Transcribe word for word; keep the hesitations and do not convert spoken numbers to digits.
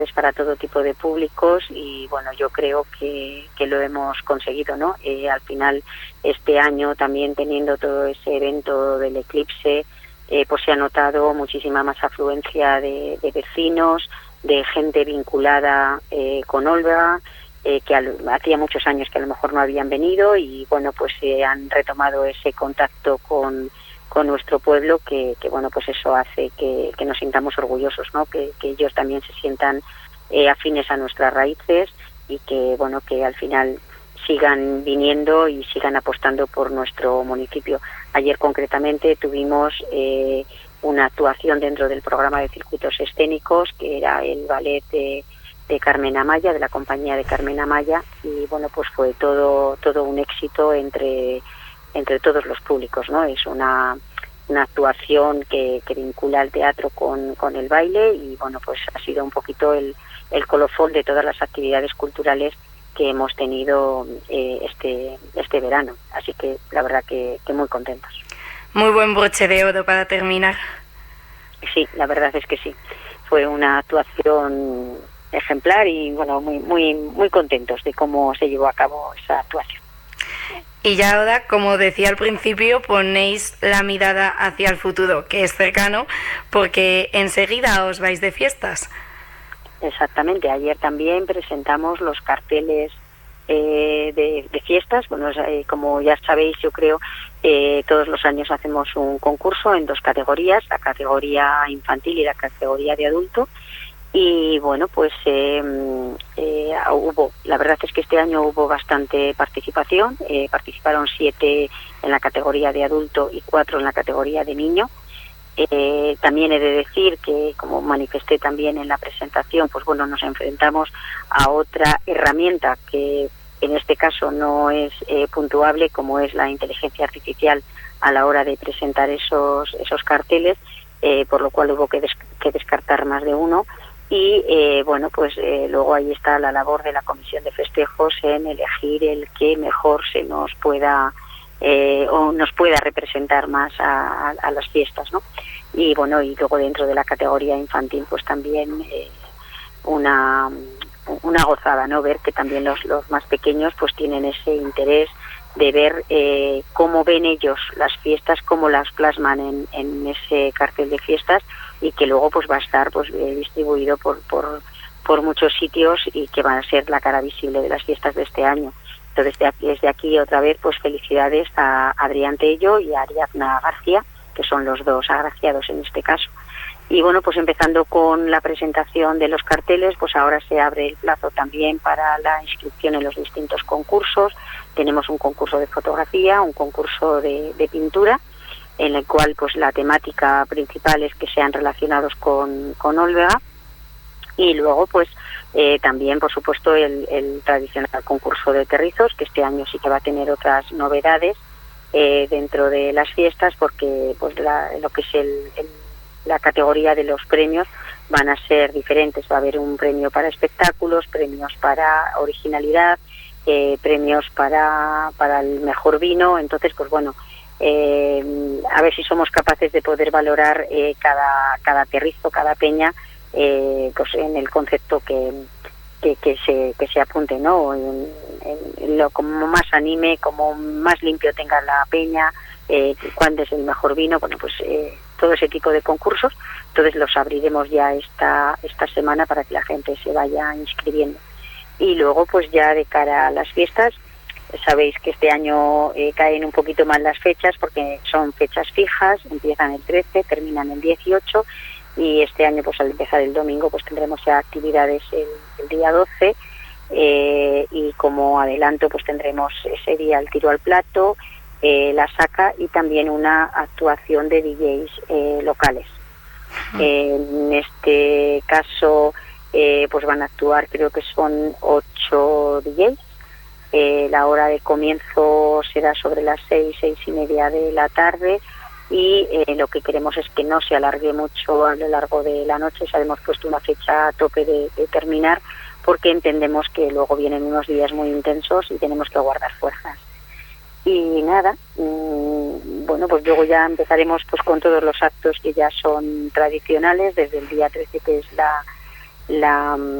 para todo tipo de públicos y bueno, yo creo que, que lo hemos conseguido, ¿no? Eh, al final, este año también teniendo todo ese evento del eclipse, eh, pues se ha notado muchísima más afluencia de, de vecinos, de gente vinculada eh, con Olvega, eh, que al, hacía muchos años que a lo mejor no habían venido y bueno, pues se eh, han retomado ese contacto con con nuestro pueblo, que, que bueno, pues eso hace que, que nos sintamos orgullosos, ¿no? Que, que ellos también se sientan eh, afines a nuestras raíces y que, bueno, que al final sigan viniendo y sigan apostando por nuestro municipio. Ayer concretamente tuvimos eh, una actuación dentro del programa de circuitos escénicos, que era el ballet de, de Carmen Amaya, de la compañía de Carmen Amaya, y bueno, pues fue todo, todo un éxito entre entre todos los públicos, ¿no? Es una, una actuación que, que vincula el teatro con, con el baile y, bueno, pues ha sido un poquito el, el colofón de todas las actividades culturales que hemos tenido eh, este, este verano. Así que la verdad que, que muy contentos. Muy buen broche de oro para terminar. Sí, la verdad es que sí. Fue una actuación ejemplar y, bueno, muy, muy, muy contentos de cómo se llevó a cabo esa actuación. Y ya ahora, como decía al principio, ponéis la mirada hacia el futuro, que es cercano, porque enseguida os vais de fiestas. Exactamente, ayer también presentamos los carteles eh, de, de fiestas. Bueno, eh, como ya sabéis, yo creo, eh, todos los años hacemos un concurso en dos categorías, la categoría infantil y la categoría de adulto. Y bueno, pues eh, eh, hubo, la verdad es que este año hubo bastante participación, eh, participaron siete en la categoría de adulto y cuatro en la categoría de niño. Eh, también he de decir que, como manifesté también en la presentación, pues bueno, nos enfrentamos a otra herramienta que en este caso no es eh, puntuable, como es la inteligencia artificial a la hora de presentar esos, esos carteles, eh, por lo cual hubo que, des- que descartar más de uno. Y eh, bueno, pues eh, luego ahí está la labor de la Comisión de Festejos en elegir el que mejor se nos pueda eh, o nos pueda representar más a, a, a las fiestas, ¿no? Y bueno, y luego dentro de la categoría infantil, pues también eh, una una gozada, ¿no? Ver que también los, los más pequeños pues tienen ese interés de ver eh, cómo ven ellos las fiestas, cómo las plasman en, en ese cartel de fiestas y que luego pues va a estar pues eh, distribuido por, por por muchos sitios y que van a ser la cara visible de las fiestas de este año. Entonces desde aquí, desde aquí otra vez pues felicidades a Adrián Tello y a Ariadna García, que son los dos agraciados en este caso. Y bueno, pues empezando con la presentación de los carteles, pues ahora se abre el plazo también para la inscripción en los distintos concursos. Tenemos un concurso de fotografía, un concurso de, de pintura, en el cual pues la temática principal es que sean relacionados con, con Olvega, y luego pues eh, también por supuesto el, el tradicional concurso de Terrizos, que este año sí que va a tener otras novedades eh, dentro de las fiestas, porque pues la, lo que es el, el, la categoría de los premios van a ser diferentes. Va a haber un premio para espectáculos, premios para originalidad, eh, premios para, para el mejor vino. Entonces pues bueno, Eh, a ver si somos capaces de poder valorar eh, cada, cada terrizo, cada peña, eh, pues en el concepto que, que, que, se, que se apunte, ¿no? En, en lo como más anime, como más limpio tenga la peña, eh, cuándo es el mejor vino, bueno, pues eh, todo ese tipo de concursos. Entonces los abriremos ya esta, esta semana para que la gente se vaya inscribiendo. Y luego pues ya de cara a las fiestas, sabéis que este año eh, caen un poquito más las fechas porque son fechas fijas, empiezan el trece, terminan el dieciocho, y este año pues al empezar el domingo pues tendremos ya actividades el, el día doce, eh, y como adelanto pues tendremos ese día el tiro al plato, eh, la saca y también una actuación de D Js eh, locales. Uh-huh. Eh, en este caso eh, pues van a actuar, creo que son ocho D Js. Eh, la hora de comienzo será sobre las seis, seis y media de la tarde, y eh, lo que queremos es que no se alargue mucho a lo largo de la noche. Se hemos puesto una fecha a tope de, de terminar porque entendemos que luego vienen unos días muy intensos y tenemos que guardar fuerzas. Y nada, mmm, bueno, pues luego ya empezaremos pues con todos los actos que ya son tradicionales, desde el día trece, que es la la